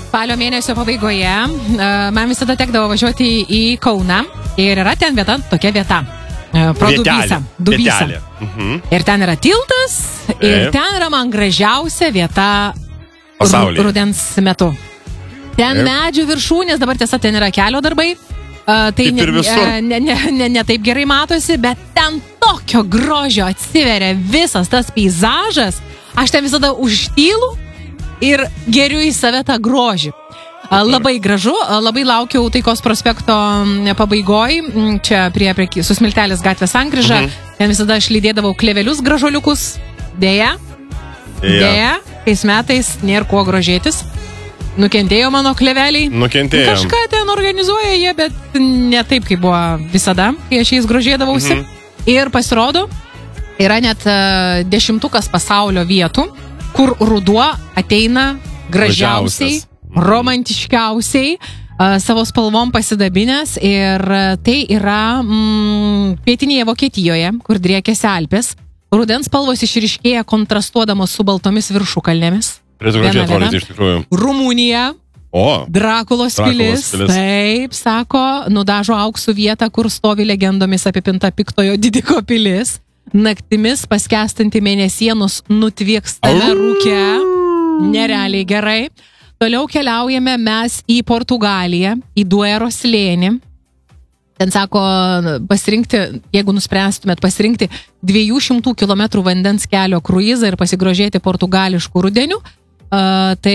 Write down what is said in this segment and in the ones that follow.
spalio mėnesio pabaigoje man visada tekdavo važiuoti į Kauną ir yra ten tokia vieta. Pro Dubysą. Ir ten yra tiltas ir ten yra man gražiausia vieta rudens metu. Ten medžių viršūnės, dabar tiesa, ten yra kelio darbai. Tai ne taip gerai matosi, bet ten tokio grožio atsiveria visas tas peizažas. Aš ten visada užtylu ir geriu į save tą grožį. Labai gražu, labai laukiau Taikos prospekto pabaigoj, čia prie Susmiltelės gatvės sankryža. Ten visada aš lydėdavau klevelius gražuoliukus. Deja, tais metais nėra kuo grožėtis. Nukentėjo mano kleveliai. Kažką ten organizuoja jie, bet ne taip, kaip buvo visada, kai aš jais grožėdavausi. Ir pasirodo, yra net 10 pasaulio vietų, kur ruduo ateina gražiausiai, romantiškiausiai, savo spalvom pasidabinės. Ir tai yra pietinėje Vokietijoje, kur driekiasi Alpės. Rudens spalvos išryškėja kontrastuodamos su baltomis viršukalnėmis. Rumunija, Drakulos pilis, taip, sako, nudažo auksų vietą, kur stovi legendomis apipinta Piktojo didiko pilis. Naktimis paskęstanti mėnesienos nutvykstame rūke, nerealiai gerai. Toliau keliaujame mes į Portugaliją, į Duero slėnį. Ten sako, pasirinkti, jeigu nuspręstumėt pasirinkti 200 km vandens kelio kruizą ir pasigrožėti portugališkų rudenių, tai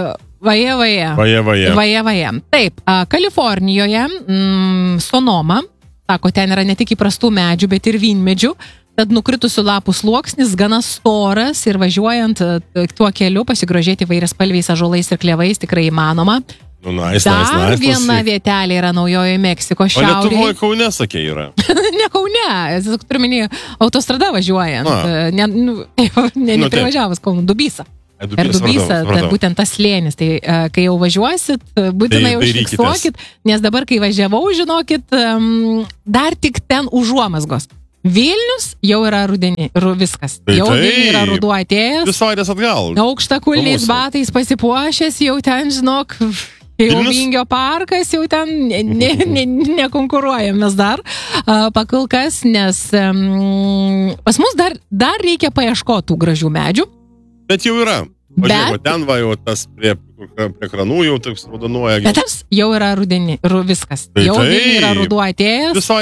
vaje. Taip, Kalifornijoje, Sonoma, sako, ten yra ne tik įprastų medžių, bet ir vynmedžių, tad nukritusių lapų sluoksnis gana storas ir važiuojant tuo keliu pasigrožėti vairiaspalviais ąžuolais ir klevais tikrai įmanoma. Dar viena vietelė yra Naujojoje Meksikos šiaurėje. O Lietuvoje Kaune, sakė, yra? Ne Kaune, turiu minį autostrada važiuojant. Neprivažiavus Kaunu, Dubysą. Per Dubysą, būtent tas slėnis. Tai kai jau važiuosit, būtinai užfiksuokit, nes dabar, kai važiavau, žinokit, dar tik ten užuomazgos. Vilnius jau yra rudenį, viskas. Jau Vilnius yra ruduo atėjęs. Visvaitės atgal. Aukštakulniais batais pasipuošęs, jau ten, žinok, jau Vingio parkas, jau ten nekonkuruojam mes dar pakolkas, nes pas mus dar reikia paieškotų gražių medžių. Bet jau yra. Važiuoju, ten va jau tas prie kranų jau taip raudonuoja. Bet tas jau yra rudenį, viskas. Jau Vilnius yra ruduo atėjęs.